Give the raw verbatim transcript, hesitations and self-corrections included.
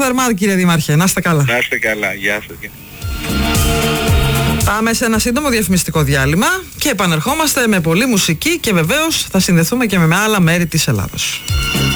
θερμά, κύριε Δήμαρχε. Να είστε καλά. Να είστε καλά. Γεια σας. Πάμε σε ένα σύντομο διαφημιστικό διάλειμμα και επανερχόμαστε με πολλή μουσική και βεβαίως θα συνδεθούμε και με άλλα μέρη της Ελλάδος.